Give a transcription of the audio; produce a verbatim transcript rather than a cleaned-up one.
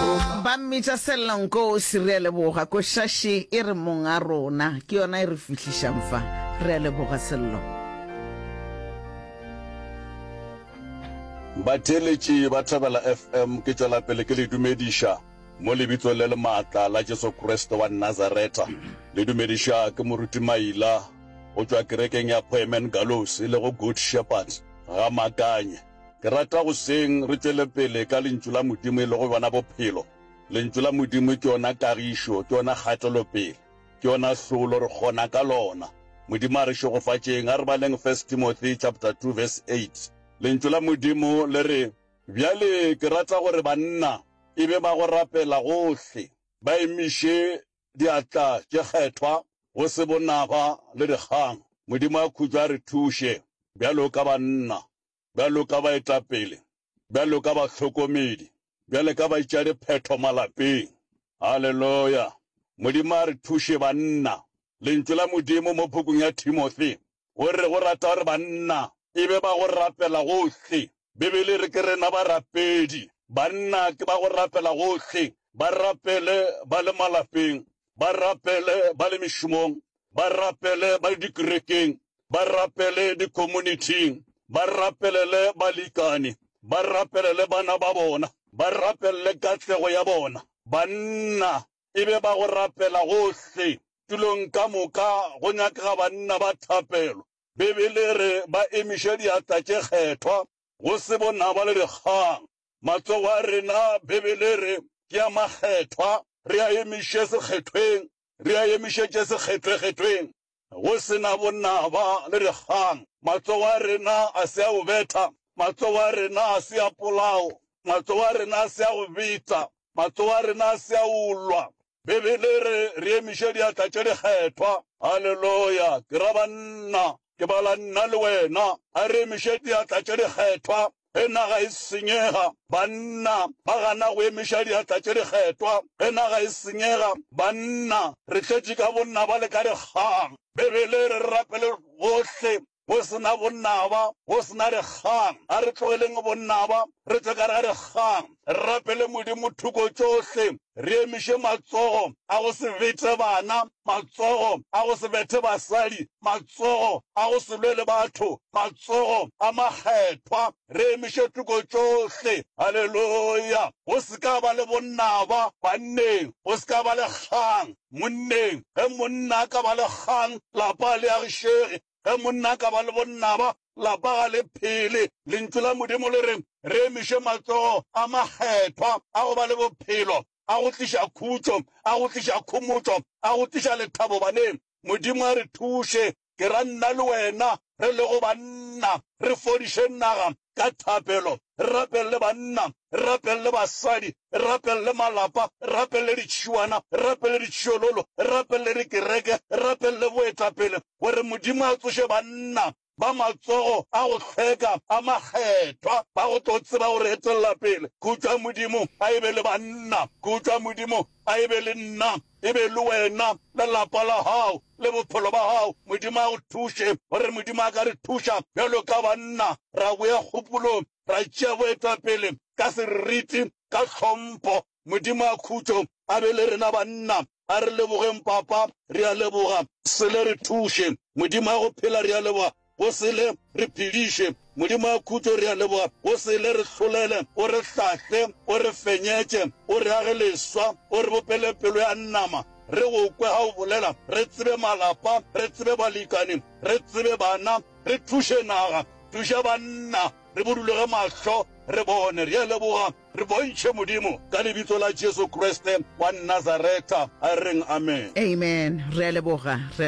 ba mmitsa sellankosi re a leboga ko shashi e re mong a rona ke yona e re fitlhisang fa re a leboga sello Bateletši ba Thabela F M ke tšwela pele ke le dumediša mo lebitso le le maatla la Jesu Kriste wa Nazareta le dumediša ke moruti Maila go tšwa kerekeng ya Poemen Gallows le go Good Shepherd ga Makanye ke rata go seng re tšwele pele ka lentšu la Modimo le go bona bophelo lentšu la Modimo ke yona kagišo ke yona kgatelopele ke yona hlolo re kgona ka lona Modimo a re šogofatšeng a re baleng First Timothy chapter two verse eight lentšu la Modimo le re bjale ke rata gore banna e be ba go rapela gohle ba emiše diatla tše kgethwa go se bonaba le dikgang Modimo a khutšwa a re thuše bjalo ka banna bjalo ka baetapele bjalo ka bahlokomedi bjalo ka baitša diphetho malapeng halleluja Modimo a re thuše banna lentšu la Modimo mo phokong ya Timothy gore go rata gore banna e be ba go rapela gohle bebele re ke rena ba rapedi banna ke ba go rapela gohle ba rapele ba le malapeng ba rapele ba le mešomong ba rapele ba le dikerekeng ba rapele di-community ba rapelele balekane ba rapelele bana ba bona ba rapelele katlego ya bona banna e be ba go rapela gohle tulong ka moka go nyakega banna ba thapelo bebele re ba emiše diatla tše kgethwa go se bona ba le dikgang matsogo a rena bebele re ke a makgethwa re a emiše sekgethweng re a emišetše sekgethwekgethweng go sena bonnaba le dikgang matsogo a rena a se a go betha matsogo a rena a se a polao matsogo a rena a se a go bitsa matsogo a rena a se a ulwa bebele re re emiše diatla tše dikgethwa halleluja ke ra banna ke bala nna le wena a re emiše diatla tše dikgethwa e naga e senyega banna ba gana go emiša diatla tše dikgethwa e naga e senyega banna re tletše ka bonna ba le ka dikgang bebele re rapele gohle go sena bonnaba go sena dikgang a re tlogeleng bonnaba re tse ka re ga dikgang rapele Modimo thuko tšohle re emiše matsogo a go se bete bana matsogo a go se bethe basadi matsogo a go se lwele batho matsogo a makgethwa re emiše thuko tšohle halleluja go se ka ba le bonnaba banneng go se ka ba le kgang monneng ge monna ka ba le kgang lapa le agišege ge monna ka ba le bonnaba lapa ga le phele lentšu la Modimo le reng re emiše matsogo a makgethwa a go ba le bophelo a go tliša khutšo a go tliša khomotšo a go tliša lethabo baneng Modimo a re thuše ke ra nna le wena re le go banna re fodiše naga ka thapelo re rapelele banna re rapelele basadi re rapelele malapa re rapelele ditšhiwana re rapelele ditšiololo re rapelele dikereke re rapelele boetapele gore Modimo a tsoše banna ba matsogo a go hlweka a makgethwa ba go tlo tseba gore etelela pele khutšwa Modimo a e be le banna khutšwa Modimo a e be le nna e be le wena le lapa la hao le bophelo ba hao Modimo a go thuše gore Modimo a ka re thuša bjalo ka banna ra boya kgopolong ra tšea boetapele ka seriti ka hlompho Modimo a khutšo a be le rena banna a re lebogeng papa re a leboga se le re thuše Modimo a go phela re a leboga go sele re phediše Modimo a khutšo re a leboga go sele re hlolele o re hlahle o re fenyetše o re age leswa o re bopele pelo ya nnama re go kwe ga o bolela re tsebe malapa re tsebe balekane re tsebe bana re thuše naga thuša banna re bodulege mahlo re bone re a leboga re bontšhe Modimo ka lebitso la Jesu Kriste wa Nazareta a reng amen amen re a leboga.